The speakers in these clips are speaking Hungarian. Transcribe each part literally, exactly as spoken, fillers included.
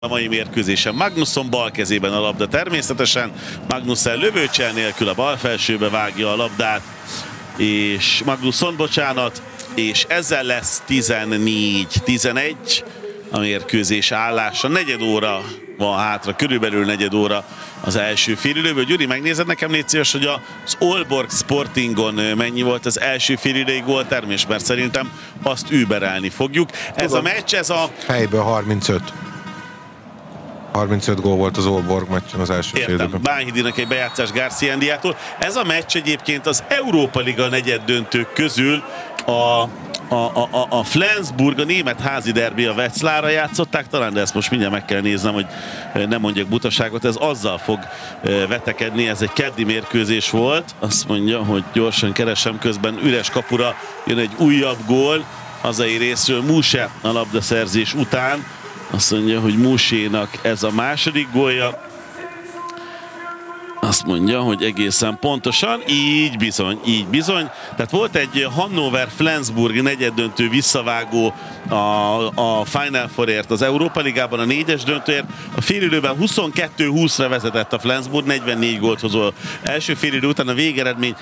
A mai mérkőzésen Magnusson bal kezében a labda természetesen. Magnussen lövőcsel nélkül a bal felsőbe vágja a labdát, és Magnusson, bocsánat, és ezzel lesz tizennégy tizenegy a mérkőzés állása. Negyed óra van hátra, körülbelül negyed óra az első félidőből. Gyuri, megnézed nekem, légy szíves, hogy az Aalborg Sportingon mennyi volt az első félidei góltermés, mert szerintem azt überelni fogjuk. Ez Tudom. a meccs, ez a... Fejből harmincöt. harmincöt gól volt az Aalborg meccsen az első félidőben. Bánhidinak egy bejátszás Garciandiától. Ez a meccs egyébként az Európa Liga negyed döntők közül a A, a, a Flensburg, a német házi derbi a Wetzlarra játszották talán, de ezt most mindjárt meg kell néznem, hogy nem mondjak butaságot, ez azzal fog vetekedni, ez egy keddi mérkőzés volt, azt mondja, hogy gyorsan keresem, közben üres kapura jön egy újabb gól, hazai részről Mousse a labdaszerzés után, azt mondja, hogy Mousse-nak ez a második gólja, azt mondja, hogy egészen pontosan, így bizony, így bizony. Tehát volt egy Hannover-Flensburg negyeddöntő visszavágó a, a Final Fourért az Európa Ligában, a négyes döntőért. A félidőben huszonkettő húszra vezetett a Flensburg, negyvennégy gólt hozó első félidő után, a végeredmény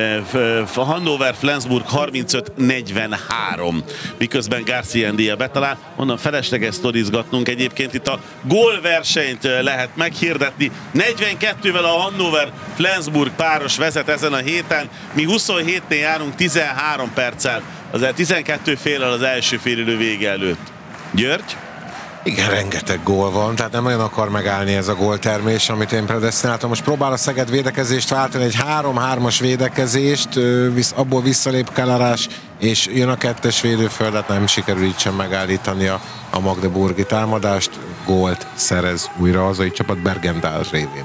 a Hannover-Flensburg harmincöt negyvenhárom. Miközben Garciandia betalál, onnan felesleges sztorizgatnunk, egyébként itt a gólversenyt lehet meghirdetni. negyvenkettővel a Hannover-Flensburg páros vezet ezen a héten, mi huszonhétnél járunk tizenhárom perccel, az tizenkettő féllel az első félidő vége előtt. György? Igen, rengeteg gól van, tehát nem olyan akar megállni ez a góltermés, amit én predesztináltam. Most próbál a Szeged védekezést váltani, egy három-hármas védekezést, abból visszalép Kelarás, és jön a kettes védőföldet, nem sikerül így sem megállítani a, a magdeburgi támadást, gólt szerez újra a hazai csapat Bergendál révén.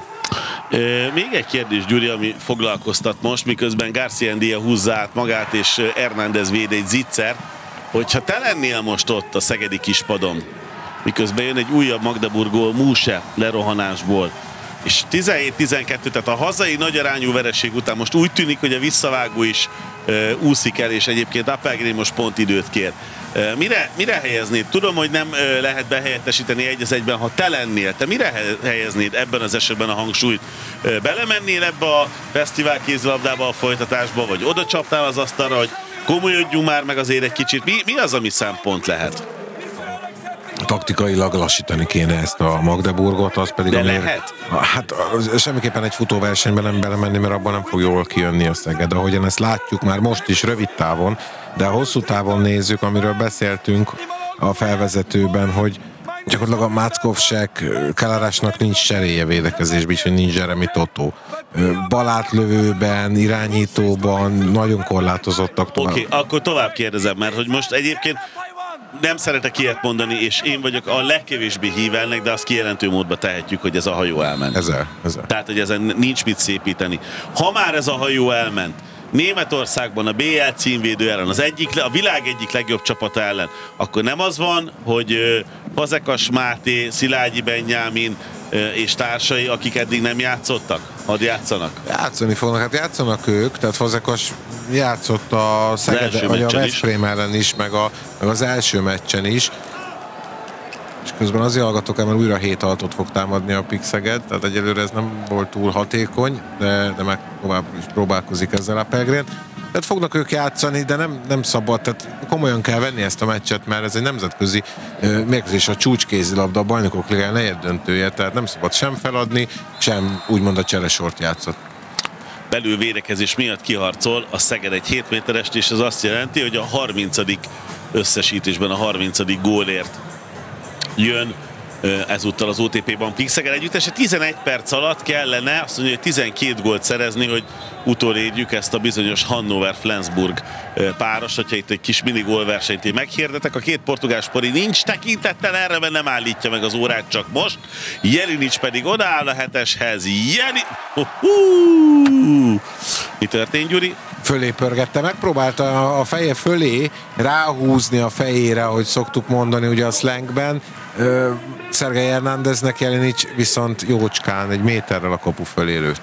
Még egy kérdés, Gyuri, ami foglalkoztat most, miközben Garciandia húzza át magát, és Hernández véd egy zicser, hogyha te lennél most ott a szegedi kispadon, miközben jön egy újabb Magdeburg gól Mousse lerohanásból, és tizenhét tizenkettő, tehát a hazai nagyarányú vereség után most úgy tűnik, hogy a visszavágó is uh, úszik el, és egyébként Appelgren most pont időt kér. Uh, mire, mire helyeznéd? Tudom, hogy nem uh, lehet behelyettesíteni egy az egyben, ha te lennél. Te mire helyeznéd ebben az esetben a hangsúlyt? Uh, belemennél ebbe a fesztivál kézilabdába, a folytatásba, vagy oda csaptál az asztalra, hogy komolyodjunk már meg azért egy kicsit? Mi, mi az, ami szempont lehet? Taktikailag lassítani kéne ezt a Magdeburgot, az pedig de a mér... lehet? Hát semmiképpen egy futóversenyben nem belemenni, mert abban nem fog jól kijönni a Szeged. Ahogyan ezt látjuk már most is rövid távon, de a hosszú távon nézzük, amiről beszéltünk a felvezetőben, hogy gyakorlatilag a Máckovsek, Kelarásnak nincs cseréje védekezésben is, hogy nincs Jeremy Totó. Balátlövőben, irányítóban nagyon korlátozottak. Oké, okay, akkor tovább kérdezem, mert hogy most egyébként nem szeretek ilyet mondani, és én vagyok a legkevésbé hívelnek, de azt kijelentő módba tehetjük, hogy ez a hajó elment. Ezer, ezer. Tehát, hogy ezen nincs mit szépíteni. Ha már ez a hajó elment, Németországban a bé el címvédő ellen, az egyik, a világ egyik legjobb csapata ellen, akkor nem az van, hogy Fazekas Máté, Szilágyi Benyámin és társai, akik eddig nem játszottak, hadd játszanak? Játszani fognak, hát játszanak ők, tehát Fazekas játszott a Szeged, vagy a Veszprém ellen is, meg, a, meg az első meccsen is. És közben azért hallgatok el, mert újra hét altot fog támadni a Pik Szeged, tehát egyelőre ez nem volt túl hatékony, de, de meg tovább is próbálkozik ezzel a Appelgren. Tehát fognak ők játszani, de nem, nem szabad, tehát komolyan kell venni ezt a meccset, mert ez egy nemzetközi uh, mérkőzés, a csúcskézilabda, a Bajnokok Ligája negyed döntője, tehát nem szabad sem feladni, sem úgymond a cseresort játszott. Belül védekezés miatt kiharcol a Szeged egy hét méterest, és ez azt jelenti, hogy a harmincadik összesítésben a harmincadik gólért jön ezúttal az o té pé-ban Pik Szeged együttese. tizenegy perc alatt kellene, azt mondja, hogy tizenkét gólt szerezni, hogy utolérjük ezt a bizonyos Hannover-Flensburg páros, hogyha itt egy kis minigólversenyt én meghirdetek. A két portugál spori nincs tekintettel erre, mert nem állítja meg az órát csak most. Jelinics pedig odaáll a heteshez. Jeli... Uh-huh. Mi történt, Gyuri? Fölé pörgette, megpróbálta a feje fölé ráhúzni a fejére, ahogy szoktuk mondani ugye a slangben. Szergej Hernándeznek, Jelinics viszont jócskán egy méterrel a kapu fölé lőtt.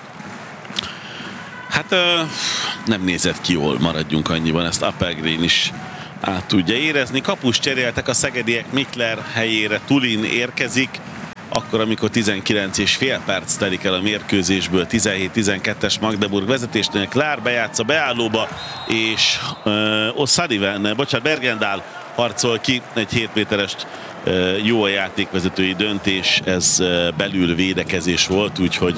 Hát ö, nem nézett ki jól, maradjunk annyiban, ezt Appelgren is át tudja érezni. Kapust cseréltek a szegediek, Mikler helyére Tulin érkezik. akkor, amikor tizenkilenc és fél perc telik el a mérkőzésből, tizenhét tizenkettes Magdeburg vezetésnél, Klár bejátsz a beállóba, és uh, O'Sullivan, bocsánat, Bergendál harcol ki egy hét méterest, uh, jó a játékvezetői döntés, ez uh, belül védekezés volt, úgyhogy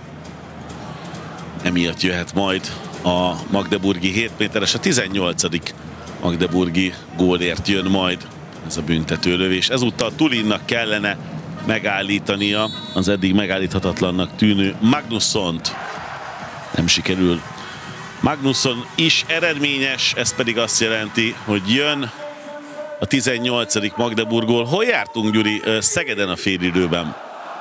emiatt jöhet majd a magdeburgi hét méteres, a tizennyolcadik magdeburgi gólért jön majd ez a büntetőlövés. Ezúttal Tulinnak kellene megállítania az eddig megállíthatatlannak tűnő Magnussont. Nem sikerül. Magnusson is eredményes, ez pedig azt jelenti, hogy jön a tizennyolcadik Magdeburgból. Hol jártunk, Gyuri? Szegeden a félidőben.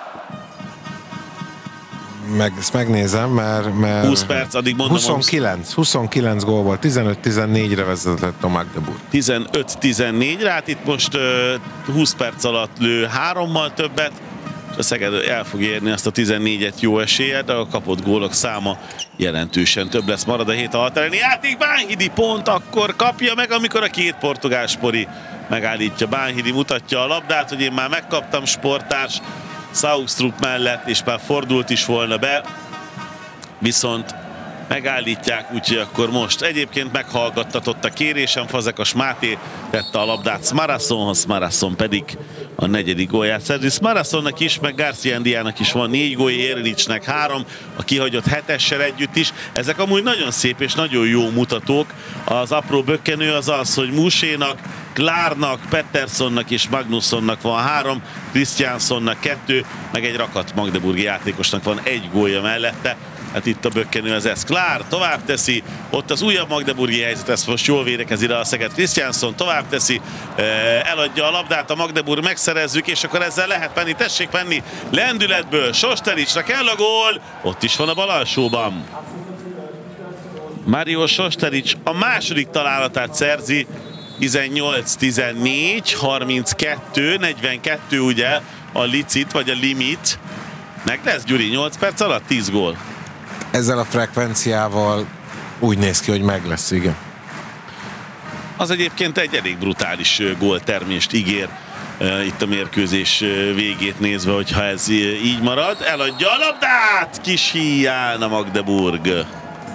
Meg, ezt megnézem, mert, mert húsz perc, addig mondom. huszonkilenc, huszonkilenc gól volt, tizenöt tizennégyre vezetett a Magdeburg. tizenöt tizennégyre, hát itt most uh, húsz perc alatt lő hárommal többet, és a Szeged el fog érni azt a tizennégyet jó eséllyel, de a kapott gólok száma jelentősen több lesz. Marad a hét a határeni játék, Bánhidi pont akkor kapja meg, amikor a két portugál spori megállítja. Bánhidi mutatja a labdát, hogy én már megkaptam, sportárs Saugstrup mellett, és már fordult is volna be, viszont megállítják, úgyhogy akkor most egyébként meghallgattatott a kérésem, Fazekas Máté tette a labdát Smarassonhoz, Smarasson pedig a negyedik gólját szerzi. Smarassonnak is, meg Garciandiának is van négy gólja, Érlicsnek három, a kihagyott hetessel együtt is. Ezek amúgy nagyon szép és nagyon jó mutatók. Az apró bökkenő az az, hogy Musénak, Klárnak, Petterssonnak és Magnussonnak van három, Christianssonnak kettő, meg egy rakat magdeburgi játékosnak van egy gólja mellette. Hát itt a bökkenő az ez. Klár tovább teszi, ott az újabb magdeburgi helyzet, ezt most jól védekezi rá a Szeged. Christiansson tovább teszi, eladja a labdát, a Magdeburg megszerezzük, és akkor ezzel lehet menni, tessék menni lendületből. Sostericsra kell a gól, ott is van a bal alsóban. Mario Sosterics a második találatát szerzi, tizennyolc tizennégy, harminckettő negyvenkettő ugye a licit, vagy a limit. Meg lesz, Gyuri, nyolc perc alatt tíz gól. Ezzel a frekvenciával úgy néz ki, hogy meg lesz, igen. Az egyébként egy elég brutális góltermést ígér uh, itt a mérkőzés végét nézve, hogyha ez így marad. Eladja a labdát, kis híján a Magdeburg.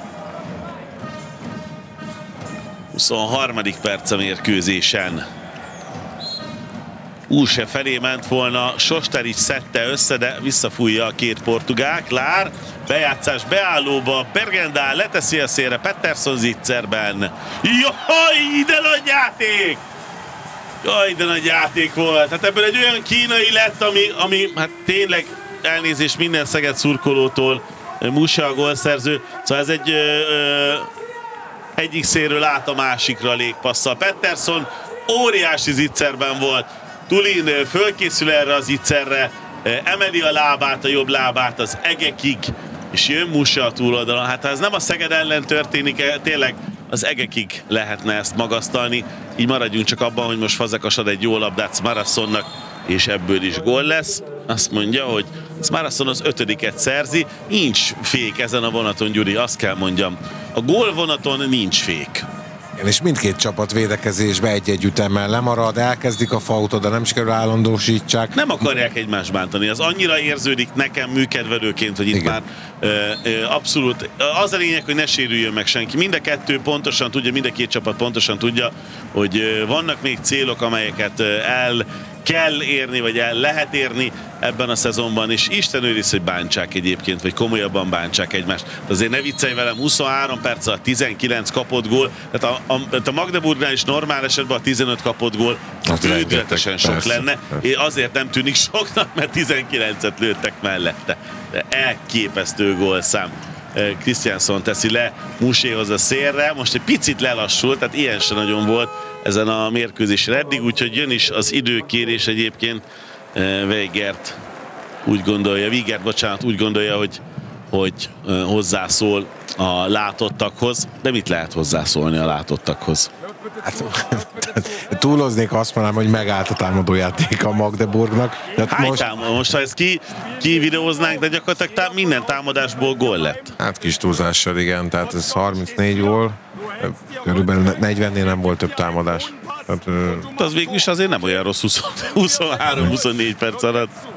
huszonharmadik perc a mérkőzésen. Úse felé ment volna, Sosterics szedte össze, de visszafújja a két portugál. Klár, bejátszás beállóba, Bergendál leteszi a szélre, Pettersson zicserben. Jaj, de nagy játék! Jaj, de nagy játék volt. Hát ebből egy olyan kínai lett, ami, ami hát tényleg elnézés minden Szeged szurkolótól, Musa a gólszerző. Szóval ez egy ö, ö, egyik szélről át a másikra légpasszal. Pettersson óriási zicserben volt. Tulin fölkészül erre az zicserre, emeli a lábát, a jobb lábát az egekig, és jön Musa a túloldalon. Hát ha ez nem a Szeged ellen történik, tényleg az egekig lehetne ezt magasztalni. Így maradjunk csak abban, hogy most Fazekas ad egy jó labdát Smarassonnak, és ebből is gól lesz. Azt mondja, hogy Smarasson az ötödiket szerzi. Nincs fék ezen a vonaton, Gyuri, azt kell mondjam. A gól vonaton nincs fék. És mindkét csapat védekezésbe egy-egy ütemmel lemarad, elkezdik a fautot, de nem sikerül állandósítsák. Nem akarják egymást bántani, az annyira érződik nekem műkedvelőként, hogy itt igen. már ö, ö, abszolút, az a lényeg, hogy ne sérüljön meg senki. Mind a kettő pontosan tudja, mind a két csapat pontosan tudja, hogy ö, vannak még célok, amelyeket ö, el kell érni, vagy el lehet érni ebben a szezonban, és Isten őriz, hogy bántsák egyébként, vagy komolyabban bántsák egymást. De azért ne viccelj velem, huszonhárom perc alatt tizenkilenc kapott gól, tehát a, a, a Magdeburgnál is normál esetben a tizenöt kapott gól bődületesen sok persze, lenne. Persze. Azért nem tűnik soknak, mert tizenkilencet lőttek mellette. De elképesztő gólszám. Christiansson teszi le Muséhoz a szélre, most egy picit lelassult, tehát ilyen sem nagyon volt ezen a mérkőzésen eddig, úgyhogy jön is az időkérés egyébként. Weigert úgy gondolja, Weigert, bocsánat, úgy gondolja, hogy, hogy hozzászól a látottakhoz, de mit lehet hozzászólni a látottakhoz? Hát, túloznék, azt mondanám, hogy megállt a támadójáték a Magdeburgnak. Hány most... támad? Most ha ezt ki, ki videóznánk, de gyakorlatilag tá- minden támadásból gól lett. Hát kis túlzással, igen, tehát ez harmincnégy gól, körülbelül negyvennél nem volt több támadás. Tehát, az végül is azért nem olyan rossz huszonhárom huszonnégy perc alatt.